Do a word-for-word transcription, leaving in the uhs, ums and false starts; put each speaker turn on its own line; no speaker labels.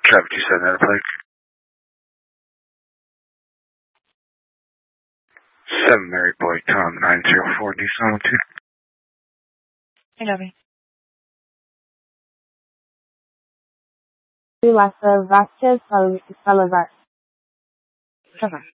Traffic two seven out of plate. seven Mary Boy Tom nine zero four Nissan one two.
Hey, Debbie.
Lassa Vasquez Salazar.
Okay.